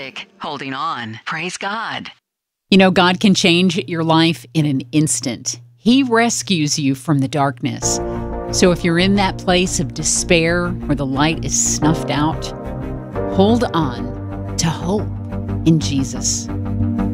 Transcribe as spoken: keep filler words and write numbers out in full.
stick, holding on. Praise God. You know, God can change your life in an instant. He rescues you from the darkness. So if you're in that place of despair where the light is snuffed out, hold on to hope in Jesus.